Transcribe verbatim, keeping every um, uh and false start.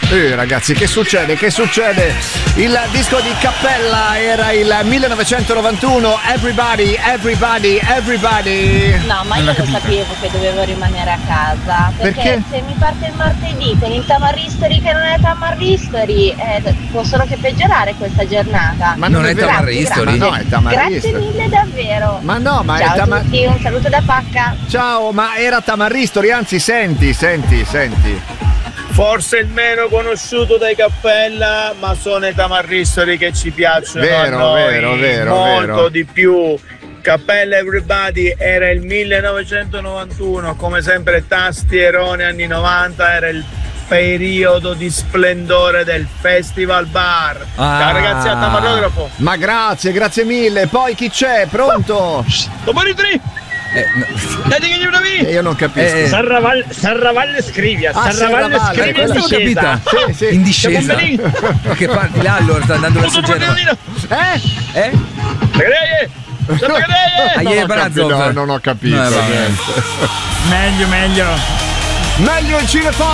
Eh, ragazzi, che succede? Che succede? Il disco di Cappella era il millenovecentonovantuno. Everybody, everybody, everybody. No, ma io lo sapevo che dovevo rimanere a casa. Perché, Perché? se mi parte il martedì con il Tamar History che non è Tamar History, eh, può solo che peggiorare questa giornata. Ma non, Non è è vero. Tamar History. Ma no, è Tamar Grazie History. mille davvero. Ma no, ma Ciao è Tamar... a tutti, un saluto da Pacca. Ciao, ma era Tamar History, anzi, senti, senti, senti. Forse il meno conosciuto dai Cappella, ma sono i Tamar History che ci piacciono Vero, a noi vero, vero, molto vero. di più. Cappella Everybody era il millenovecentonovantuno, come sempre Tasti Erone anni novanta, era il periodo di splendore del Festival Bar. Ah. Ciao ragazzi, a Tamarografo. Ma grazie, grazie mille. Poi chi c'è? Pronto? Domani tre. Eh, no. Eh, io non capisco. Eh, Sarravalle, Sarravalle Scrivia, Ah, Sarravalle Serravalle, Scrivia quello in ho discesa. Sì, sì. in discesa. Siamo belli. Ma che parti là allora? Sta andando verso Genova. Eh? Eh? Sagreie, Sagreie. Ah, Non ieri ho Barazzo. capito, no, non ho capito No, vabbè. niente. Meglio, meglio. Meglio il cineforum.